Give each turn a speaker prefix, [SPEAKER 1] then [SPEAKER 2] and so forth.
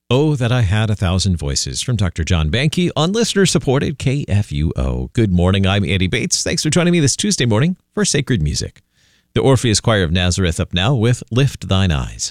[SPEAKER 1] Oh, that I had 1,000 voices from Dr. John Banke on listener-supported KFUO. Good morning, I'm Andy Bates. Thanks for joining me this Tuesday morning for Sacred Music. The Orpheus Choir of Nazareth up now with Lift Thine Eyes.